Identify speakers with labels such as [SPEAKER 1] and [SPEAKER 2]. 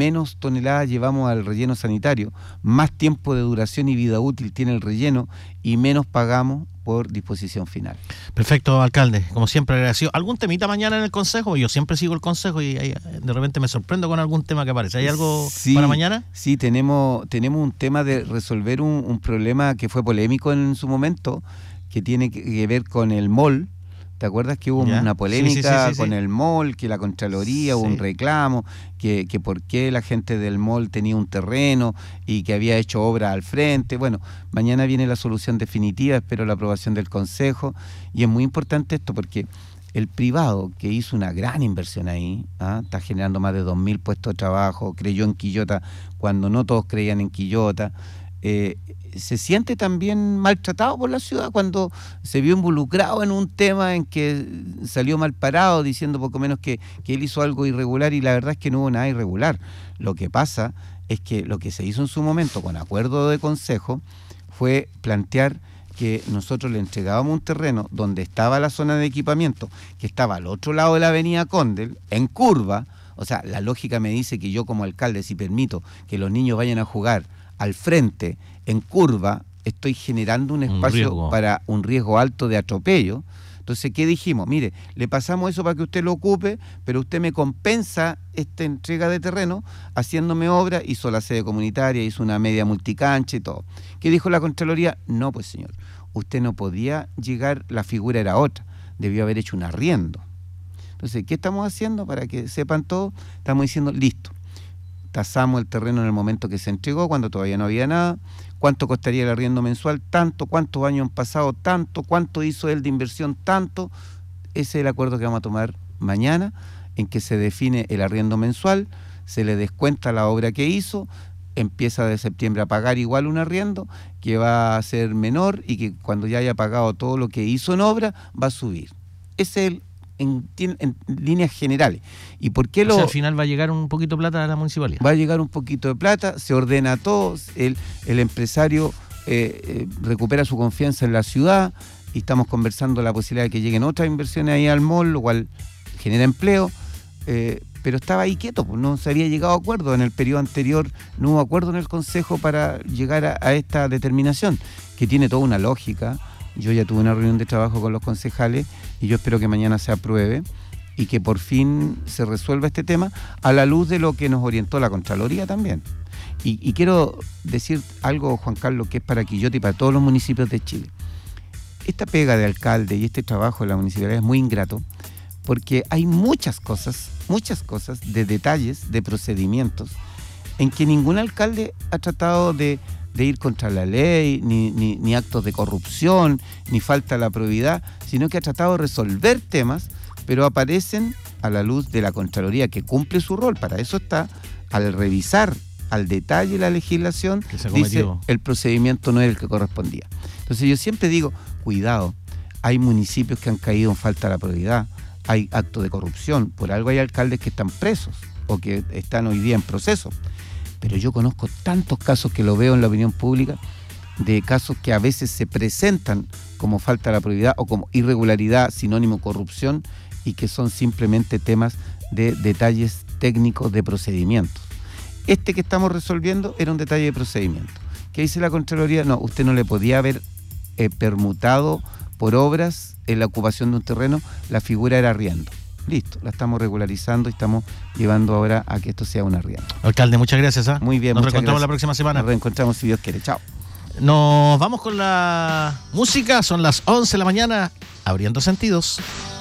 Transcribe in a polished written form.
[SPEAKER 1] menos toneladas llevamos al relleno sanitario, más tiempo de duración y vida útil tiene el relleno y menos pagamos por disposición final.
[SPEAKER 2] Perfecto, alcalde. Como siempre, agradecido. ¿Algún temita mañana en el consejo? Yo siempre sigo el consejo y ahí, de repente me sorprendo con algún tema que aparece. ¿Hay algo para mañana?
[SPEAKER 1] Sí, tenemos un tema de resolver un problema que fue polémico en su momento, que tiene que ver con el mall. ¿Te acuerdas que hubo una polémica con el mall, que la Contraloría, hubo un reclamo, que por qué la gente del mall tenía un terreno y que había hecho obra al frente? Bueno, mañana viene la solución definitiva, espero la aprobación del Consejo, y es muy importante esto porque el privado, que hizo una gran inversión ahí, está generando más de 2.000 puestos de trabajo, creyó en Quillota cuando no todos creían en Quillota, se siente también maltratado por la ciudad cuando se vio involucrado en un tema en que salió mal parado diciendo poco menos que él hizo algo irregular, y la verdad es que no hubo nada irregular. Lo que pasa es que lo que se hizo en su momento con acuerdo de consejo fue plantear que nosotros le entregábamos un terreno donde estaba la zona de equipamiento, que estaba al otro lado de la avenida Condel, en curva. O sea, la lógica me dice que yo como alcalde, si permito que los niños vayan a jugar al frente, en curva, estoy generando un espacio para un riesgo alto de atropello. Entonces, ¿qué dijimos? Mire, le pasamos eso para que usted lo ocupe, pero usted me compensa esta entrega de terreno haciéndome obra, hizo la sede comunitaria, hizo una media multicancha y todo. ¿Qué dijo la Contraloría? No, pues señor, usted no podía llegar, la figura era otra, debió haber hecho un arriendo. Entonces, ¿qué estamos haciendo? Para que sepan todo, estamos diciendo, listo, tasamos el terreno en el momento que se entregó, cuando todavía no había nada. ¿Cuánto costaría el arriendo mensual? Tanto. ¿Cuántos años han pasado? Tanto. ¿Cuánto hizo él de inversión? Tanto. Ese es el acuerdo que vamos a tomar mañana, en que se define el arriendo mensual, se le descuenta la obra que hizo, empieza de septiembre a pagar igual un arriendo que va a ser menor y que cuando ya haya pagado todo lo que hizo en obra va a subir. Ese es el en líneas generales. ¿Y por qué
[SPEAKER 2] al final va a llegar un poquito de plata a la municipalidad?
[SPEAKER 1] Va a llegar un poquito de plata, se ordena todo, el empresario recupera su confianza en la ciudad, y estamos conversando la posibilidad de que lleguen otras inversiones ahí al mall, lo cual genera empleo, pero estaba ahí quieto, pues no se había llegado a acuerdo. En el periodo anterior no hubo acuerdo en el Consejo para llegar a esta determinación, que tiene toda una lógica. Yo ya tuve una reunión de trabajo con los concejales y yo espero que mañana se apruebe y que por fin se resuelva este tema a la luz de lo que nos orientó la Contraloría también. Y quiero decir algo, Juan Carlos, que es para Quillota y para todos los municipios de Chile. Esta pega de alcalde y este trabajo de la municipalidad es muy ingrato porque hay muchas cosas de detalles, de procedimientos, en que ningún alcalde ha tratado de ir contra la ley, ni actos de corrupción, ni falta a la probidad, sino que ha tratado de resolver temas, pero aparecen a la luz de la Contraloría, que cumple su rol. Para eso está, al revisar al detalle la legislación, dice el procedimiento no es el que correspondía. Entonces yo siempre digo, cuidado, hay municipios que han caído en falta a la probidad, hay actos de corrupción, por algo hay alcaldes que están presos o que están hoy día en proceso. Pero yo conozco tantos casos que lo veo en la opinión pública, de casos que a veces se presentan como falta de la probidad o como irregularidad, sinónimo corrupción, y que son simplemente temas de detalles técnicos de procedimientos. Este que estamos resolviendo era un detalle de procedimiento. ¿Qué dice la Contraloría? No, usted no le podía haber permutado por obras en la ocupación de un terreno, la figura era arriendo. Listo, la estamos regularizando y estamos llevando ahora a que esto sea un arriendo.
[SPEAKER 2] Alcalde, muchas gracias.
[SPEAKER 1] Muy bien,
[SPEAKER 2] nos reencontramos la próxima semana.
[SPEAKER 1] Nos reencontramos si Dios quiere. Chao.
[SPEAKER 2] Nos vamos con la música, son las 11 de la mañana, abriendo sentidos.